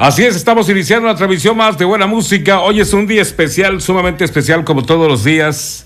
Así es, estamos iniciando una transmisión más de buena música. Hoy es un día especial, sumamente especial, como todos los días,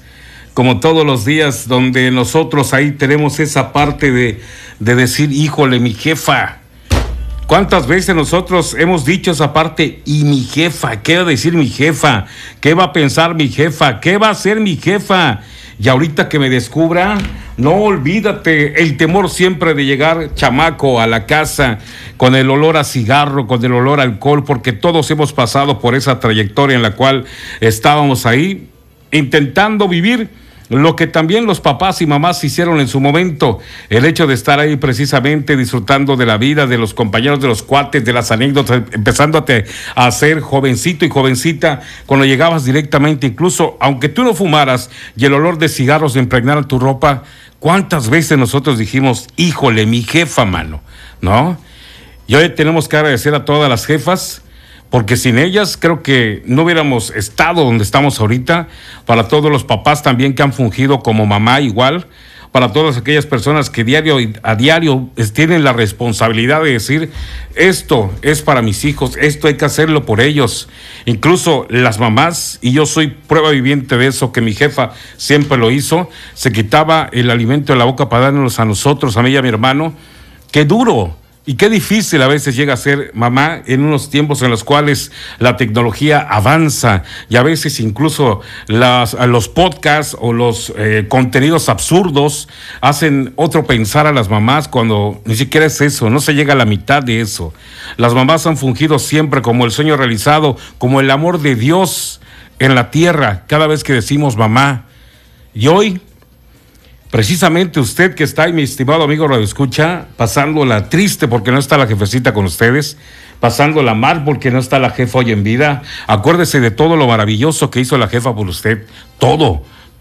donde nosotros ahí tenemos esa parte de decir, híjole, mi jefa. ¿Cuántas veces nosotros hemos dicho esa parte? Y mi jefa, ¿qué va a decir mi jefa? ¿Qué va a pensar mi jefa? ¿Qué va a hacer mi jefa? Y ahorita que me descubra, no olvídate, el temor siempre de llegar chamaco a la casa con el olor a cigarro, con el olor a alcohol, porque todos hemos pasado por esa trayectoria en la cual estábamos ahí intentando vivir lo que también los papás y mamás hicieron en su momento, el hecho de estar ahí precisamente disfrutando de la vida, de los compañeros, de los cuates, de las anécdotas, empezando a ser jovencito y jovencita, cuando llegabas directamente, incluso aunque tú no fumaras y el olor de cigarros impregnara tu ropa, ¿cuántas veces nosotros dijimos, híjole, mi jefa, mano? ¿No? Y hoy tenemos que agradecer a todas las jefas, porque sin ellas creo que no hubiéramos estado donde estamos ahorita. Para todos los papás también que han fungido como mamá igual, para todas aquellas personas que a diario tienen la responsabilidad de decir, esto es para mis hijos, esto hay que hacerlo por ellos. Incluso las mamás, y yo soy prueba viviente de eso, que mi jefa siempre lo hizo, se quitaba el alimento de la boca para dárnoslos a nosotros, a mí y a mi hermano. ¡Qué duro! Y qué difícil a veces llega a ser mamá en unos tiempos en los cuales la tecnología avanza y a veces incluso los podcasts o los contenidos absurdos hacen otro pensar a las mamás cuando ni siquiera es eso, no se llega a la mitad de eso. Las mamás han fungido siempre como el sueño realizado, como el amor de Dios en la tierra cada vez que decimos mamá. Y hoy, precisamente usted que está ahí, mi estimado amigo Radio Escucha, pasándola triste porque no está la jefecita con ustedes, pasándola mal porque no está la jefa hoy en vida, acuérdese de todo lo maravilloso que hizo la jefa por usted, todo.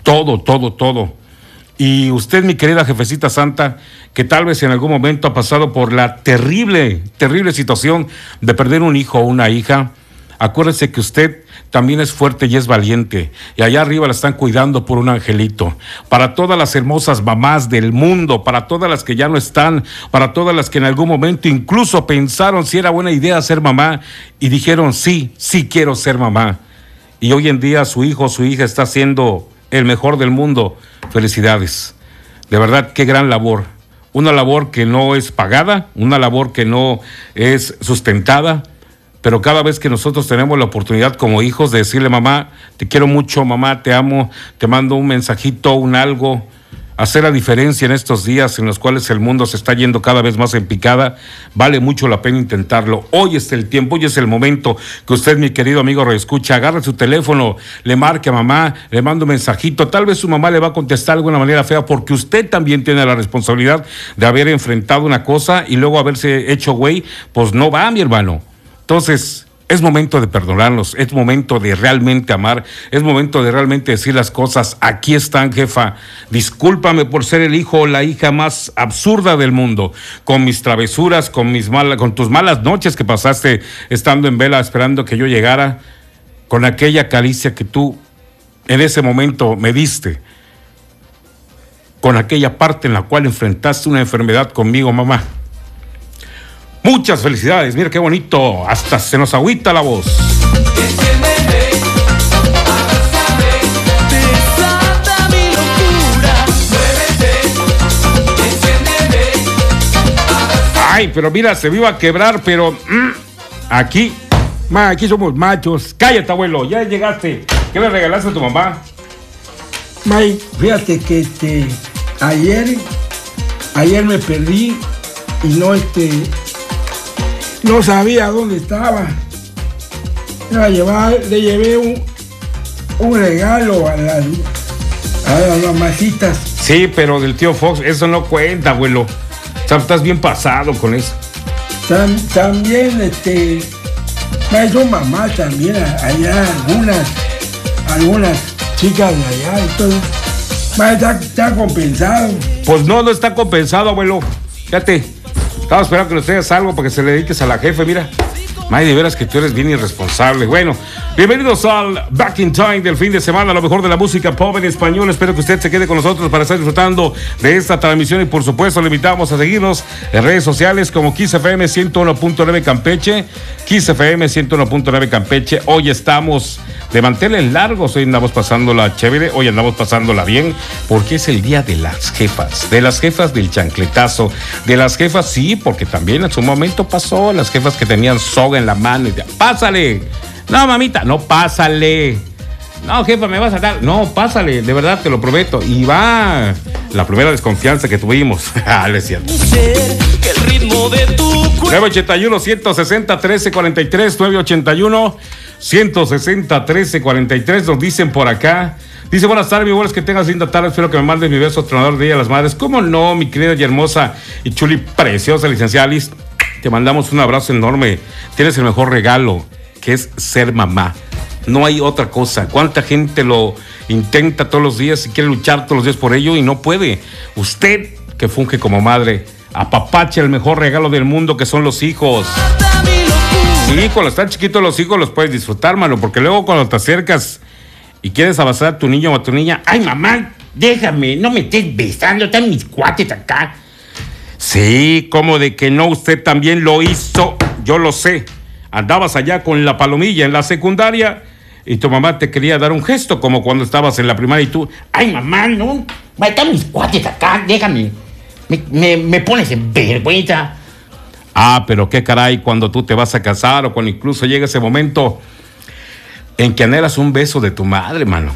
Y usted, mi querida jefecita santa, que tal vez en algún momento ha pasado por la terrible situación de perder un hijo o una hija, acuérdese que usted también es fuerte y es valiente, y allá arriba la están cuidando por un angelito. Para todas las hermosas mamás del mundo, para todas las que ya no están, para todas las que en algún momento incluso pensaron si era buena idea ser mamá y dijeron sí quiero ser mamá, y hoy en día su hijo o su hija está siendo el mejor del mundo. Felicidades, de verdad, qué gran labor, una labor que no es pagada, una labor que no es sustentada, pero cada vez que nosotros tenemos la oportunidad como hijos de decirle, mamá, te quiero mucho, mamá, te amo, te mando un mensajito, un algo, hacer la diferencia en estos días en los cuales el mundo se está yendo cada vez más en picada, vale mucho la pena intentarlo. Hoy es el tiempo, hoy es el momento que usted, mi querido amigo reescucha, agarre su teléfono, le marque a mamá, le manda un mensajito, tal vez su mamá le va a contestar de alguna manera fea, porque usted también tiene la responsabilidad de haber enfrentado una cosa y luego haberse hecho güey, pues no va, mi hermano. Entonces, es momento de perdonarnos, es momento de realmente amar, es momento de realmente decir las cosas. Aquí están, jefa, discúlpame por ser el hijo o la hija más absurda del mundo, con mis travesuras, con tus malas noches que pasaste estando en vela esperando que yo llegara, con aquella caricia que tú en ese momento me diste, con aquella parte en la cual enfrentaste una enfermedad conmigo, mamá. Muchas felicidades, mira qué bonito, hasta se nos agüita la voz. Ay, pero mira, se me iba a quebrar, pero aquí somos machos. Cállate, abuelo, ya llegaste. ¿Qué le regalaste a tu mamá? May, fíjate que ayer me perdí y no sabía dónde estaba. Le llevé un regalo a las mamacitas. Sí, pero del tío Fox, eso no cuenta, abuelo. O sea, estás bien pasado con eso. También, son mamás también allá, algunas chicas de allá, entonces, está compensado. Pues no está compensado, abuelo. Fíjate. Estaba esperando que nos traigas algo para que se le dediques a la jefe, mira. May, de veras que tú eres bien irresponsable. Bueno, bienvenidos al Back in Time del fin de semana, lo mejor de la música pop en español. Espero que usted se quede con nosotros para estar disfrutando de esta transmisión y por supuesto le invitamos a seguirnos en redes sociales como Kiss FM 101.9 Campeche, Kiss FM 101.9 Campeche. Hoy estamos de manteles largos, hoy andamos pasándola chévere, hoy andamos pasándola bien, porque es el día de las jefas del chancletazo, de las jefas, sí, porque también en su momento pasó, las jefas que tenían soga en la mano y de, pásale, no mamita, no pásale, no jefa me vas a dar, no pásale, de verdad te lo prometo, y va la primera desconfianza que tuvimos. Es cierto. 981 160 1343 981 160 1343 nos dicen por acá. Dice, buenas tardes, mi abuelo, que tengas linda tarde. Espero que me mandes mi beso tronador de Día de las Madres. ¿Cómo no, mi querida y hermosa y chuli preciosa licenciada Liz? Te mandamos un abrazo enorme. Tienes el mejor regalo, que es ser mamá. No hay otra cosa. ¿Cuánta gente lo intenta todos los días y quiere luchar todos los días por ello y no puede? Usted, que funge como madre, apapache el mejor regalo del mundo, que son los hijos. Sí, cuando están chiquitos los hijos los puedes disfrutar, mano, porque luego cuando te acercas y quieres abrazar a tu niño o a tu niña, ay mamá, déjame, no me estés besando, están mis cuates acá. Sí, como de que no, usted también lo hizo, yo lo sé. Andabas allá con la palomilla en la secundaria y tu mamá te quería dar un gesto, como cuando estabas en la primaria y tú, ay mamá, no, están mis cuates acá, déjame, me pones en vergüenza. Ah, pero qué caray, cuando tú te vas a casar o cuando incluso llega ese momento en que anhelas un beso de tu madre, mano.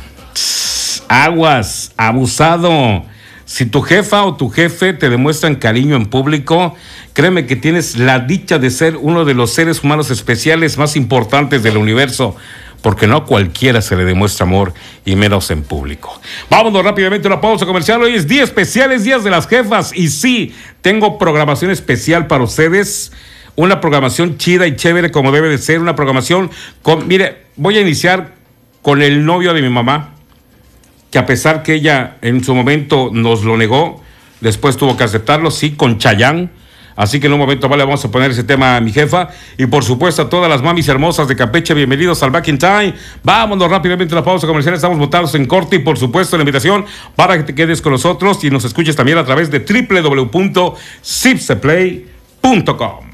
Aguas, abusado. Si tu jefa o tu jefe te demuestran cariño en público, créeme que tienes la dicha de ser uno de los seres humanos especiales más importantes del universo, porque no a cualquiera se le demuestra amor, y menos en público. Vámonos rápidamente a una pausa comercial. Hoy es día especial, es Días de las Jefas, y sí, tengo programación especial para ustedes, una programación chida y chévere como debe de ser, una programación con, mire, voy a iniciar con el novio de mi mamá, que a pesar que ella en su momento nos lo negó, después tuvo que aceptarlo, sí, con Chayanne. Así que en un momento más le vamos a poner ese tema a mi jefa. Y por supuesto a todas las mamis hermosas de Campeche, bienvenidos al Back in Time. Vámonos rápidamente a la pausa comercial, estamos montados en corte y por supuesto la invitación para que te quedes con nosotros y nos escuches también a través de www.cipseplay.com.